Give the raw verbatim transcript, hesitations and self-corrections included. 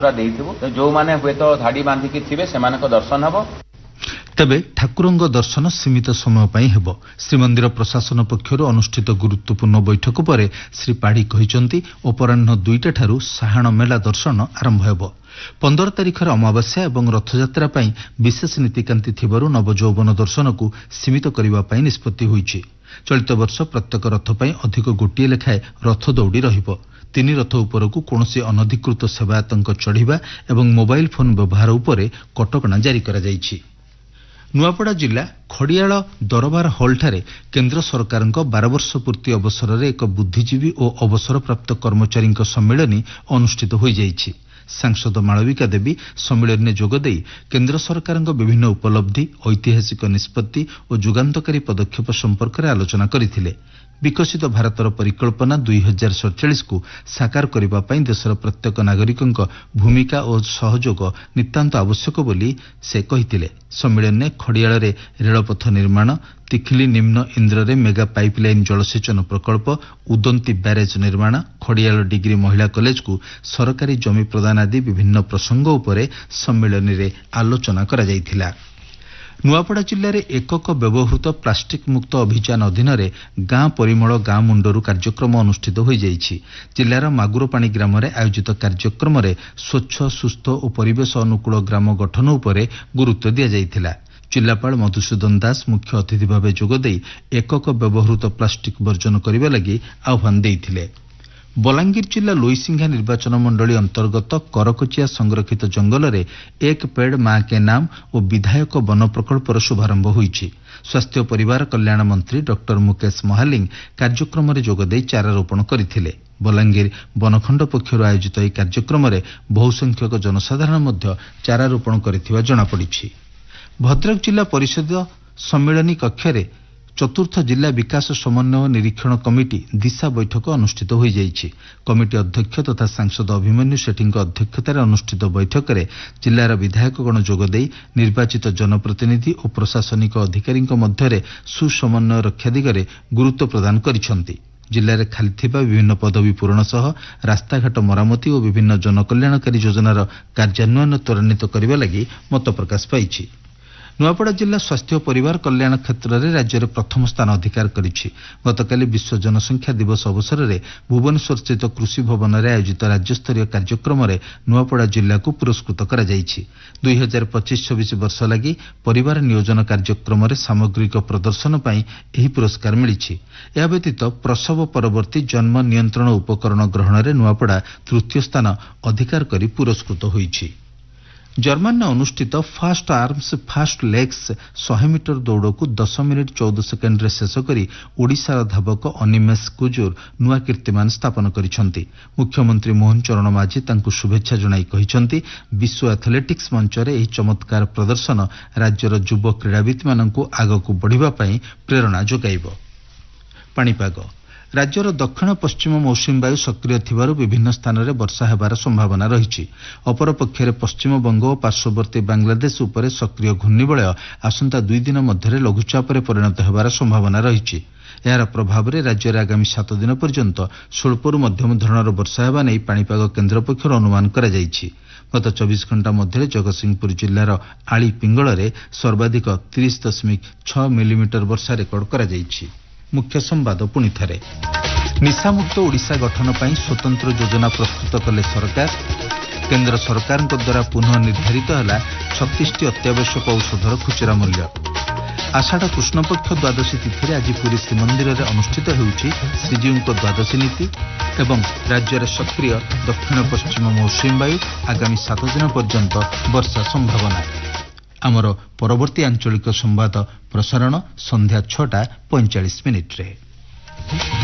जो माने हुए तो धाड़ी बांधिकी थिबे सेमानक दर्शन हबो। तेबे ठाकुरंग दर्शन सीमित समय पर हेब। श्रीमंदिर प्रशासन पक्षर अनुष्ठित गुरुत्वपूर्ण बैठक पर श्री पाढ़ी कहते अपराह दुईटा ठारू साहाण मेला दर्शन आरंभ हेब। पंदर तारिखर अमावास्या और रथयात्रा पर विशेष नीतिकांति थिबारु नवजौवन दर्शन को सीमित करने निष्पत्ति होईछि। चलित वर्ष प्रत्येक रथ पर अधिक गोटे लेखाए रथ दौड़ी रहिब। तीन रथ उपरकू कौनसी अनधिकृत सेवायतंक चढ़िबा एवं मोबाइल फोन व्यवहार उपरे कटकणा जारी करा जाइछि। नुआपड़ा जिला खड़ियाल दरबार हॉलठारे केन्द्र सरकारक बार वर्ष पूर्ति अवसर में एक बुद्धिजीवी और अवसरप्राप्त कर्मचारी सम्मेलन अनुष्ठित हो जाइछि। सांसद मालविका देवी सम्मेलन में जोगदे केन्द्र सरकार विभिन्न उपलब्धि ऐतिहासिक निष्पत्ति और जुगान्तकारी पदक्षेप संपर्क में आलोचना करथिले। विकसित भारतर परिकल्पना दुई हजार सड़चाश को साकार करने देशर प्रत्येक नागरिक भूमिका और सहयोग नितांत आवश्यक बोली से कहिथिले। सम्मेलन में खड़ियाल रेलपथ निर्माण, तिखिली निम्न इंद्रे मेगा पाइपलाइन जलसेचन प्रकल्प, उदंती ब्यारेज निर्माण, खड़ियाल डिग्री महिला कॉलेज को सरकारी जमी प्रदान आदि विभिन्न प्रसंग उपरे सम्मेलन में आलोचना करा जायथिला। नुआपड़ा जिले में एकक व्यवहृत प्लास्टिक मुक्त अभियान अधीन गां परिमल गां मुंडरू कार्यक्रम अनुष्ठित हो जाइछि। जिलार मागुरपाणी ग्राम में आयोजित कार्यक्रम में स्वच्छ सुस्थ और परिवेश अनुकूल ग्राम गठन उपरे गुरुत्व दिया जाइथिला। जिलापाल मधुसूदन दास मुख्य अतिथि भाव जोगदे एकक व्यवहृत प्लास्टिक वर्जन करने लगी आह्वान देइथिले। बलांगीर जिला लोईसिंघा निर्वाचन मंडली अंतर्गत करकचिया संरक्षित जंगल में एक पेड़ मां के नाम और विधायक वन प्रकल्पर शुभारंभ होईछि। स्वास्थ्य परिवार कल्याण मंत्री डॉक्टर मुकेश महालिंग कार्यक्रम में जोगदे चारारोपण करथिले। बलांगीर वनखंड पक्षर आयोजित यह कार्यक्रम में बहुसंख्यक जनसाधारण मध्य चारारोपण करथिबा जणापड़िछि। भद्रक जिला परिषद सम्मेलनी कक्ष चतुर्थ जिला विकास समन्वय निरीक्षण कमिटी दिशा बैठक अनुष्ठित हो जाइछि। कमिटी अध्यक्ष तथा सांसद अभिमन्यु सेठी अध्यक्षतार अनुष्ठित बैठक में जिलार विधायकगण जोगदे निर्वाचित जनप्रतिनिधि और प्रशासनिक अधिकारी मध्य सुसमन्वय रक्षा दिगरे गुरुत्व प्रदान करिसेंति। जिले में खाली थिबा विभिन्न पदवी पूरण सह रास्ताघाट मरामती और विभिन्न जनकल्याणकारी योजनार कार्यान्वयन त्वरान्वित करने लगी मत प्रकाश पाइछि। नुआपड़ा जिला स्वास्थ्य परिवार कल्याण क्षेत्र में राज्य में प्रथम स्थान अधिकार करिछि। गतकाली विश्व जनसंख्या दिवस अवसर में भुवनेश्वर स्थित कृषि भवन में आयोजित राज्यस्तरीय कार्यक्रम में नुआपड़ा जिला को पुरस्कृत करा जाइछि। दुई हजार पच्चीस छब्बीस वर्ष लगी परिवार नियोजन कार्यक्रम में सामग्रिक प्रदर्शन पर यह पुरस्कार मिली। यह व्यतीत प्रसव परवर्ती जन्म नियंत्रण उपकरण ग्रहण में नुआपड़ा तृतीय स्थान अधिकार करी पुरस्कृत होइछि। जर्मन में अनुष्ठित फास्ट आर्म्स फास्ट लेग्स सौ मीटर दौड़ को दस मिनिट चौदह सेकेंड शेष करी ओडिशार धावक अनिमेष कुजूर नुआ कीर्तिमान स्थापन करिसेंति। मुख्यमंत्री मोहन चरण माझी तांकु शुभेच्छा जणाई कहिसेंति विश्व एथलेटिक्स मंच रे एही चमत्कार प्रदर्शन राज्यर युव क्रीड़ावित मानकु आगकु बढ़िबा पई प्रेरणा जोगाइबो। पाणीपाग राज्यर दक्षिण पश्चिम मौसुमी वायु सक्रिय थिबारु विभिन्न स्थान में वर्षा हेबार संभावना रही। अपरपक्षे पश्चिम बंग और पार्श्ववर्ती बांग्लादेश उपरे सक्रिय घूर्णिबलय आसंता दुई दिन मध्य लघुचाप परिणत हेबार संभावना रही। यार प्रभाव में राज्य में आगामी सात दिन पर्यंत स्वल्परू मध्यम धरणर वर्षा हेबा नै पाणीपाग केन्द्र पक्षर अनुमान करा जाइछि। गत चौबीस घंटा मध्य जगतसिंहपुर जिलार आली पिंगल में सर्वाधिक तीस दशमिक छह मिलीमीटर वर्षा रेकर्ड करा जाइछि। मुख्य संवाद पुणी थे। निशामुक्त ओडिशा गठन पर स्वतंत्र योजना प्रस्तुत कले सरकार। केंद्र सरकार द्वारा पुनः निर्धारित है छत्तीस टी अत्यावश्यक औषधर खुचरा मूल्य। आषाढ़ कृष्णपक्ष द्वादशी तिथि आज पुरी श्रीमंदिर में अनुष्ठित होउछि श्रीजीव द्वादशी नीति एवं राज्य में सक्रिय दक्षिण पश्चिम मौसुमी वायु आगामी सात दिन पर्यंत वर्षा संभावना। आमर परवर्ती आंचलिक संवाद प्रसारण संध्या छटा पैंचाश मिनिट्रे।